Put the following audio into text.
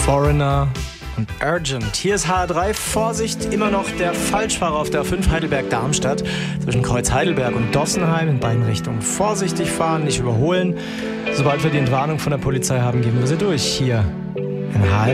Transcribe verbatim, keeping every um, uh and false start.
Foreigner und Urgent. Hier ist H R drei. Vorsicht, immer noch der Falschfahrer auf der A fünf Heidelberg-Darmstadt zwischen Kreuz Heidelberg und Dossenheim in beiden Richtungen. Vorsichtig fahren, nicht überholen. Sobald wir die Entwarnung von der Polizei haben, geben wir sie durch. Hier in H R drei.